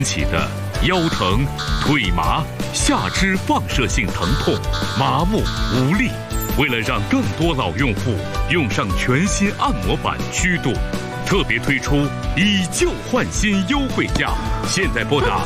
起的腰疼、腿麻、下肢放射性疼痛、麻木无力。为了让更多老用户用上全新按摩板曲度，特别推出以旧换新优惠价，现在拨打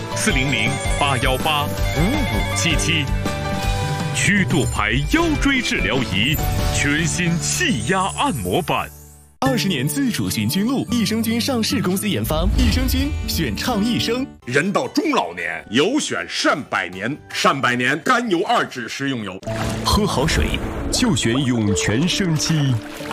400-818-5577。曲度牌腰椎治疗仪，全新气压按摩板。 20年自主循菌露，益生菌上市公司研发，益生菌选畅益生。 人到中老年，有选善百年，善百年甘油2酯食用油。 喝好水就选涌泉生机。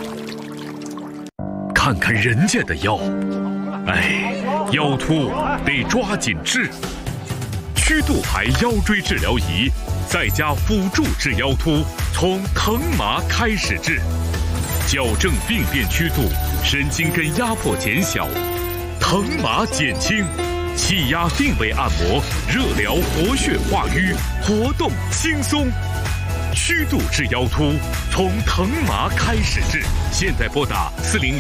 看看人家的腰，腰突得抓紧治。曲度牌腰椎治疗仪，再加辅助治腰突，从疼麻开始治。矫正病变曲度，神经根压迫减小，疼麻减轻，气压定位按摩，热疗活血化瘀，活动轻松。曲度治腰突，从疼麻开始治，现在拨打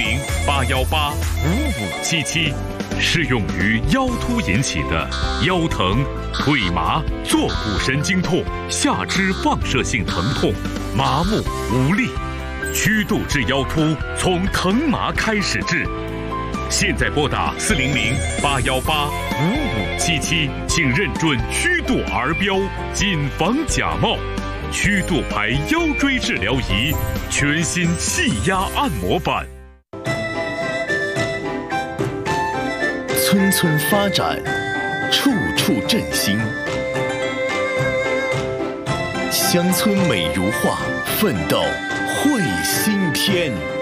400-818-5577。适用于腰突引起的腰疼、腿麻、坐骨神经痛、下肢放射性疼痛、麻木无力。曲度治腰突，从疼麻开始治。现在拨打400-818-5577，请认准曲度儿标，谨防假冒。曲度牌腰椎治疗仪，全新气压按摩板。 村村发展，处处振兴。乡村美如画，奋斗绘新天。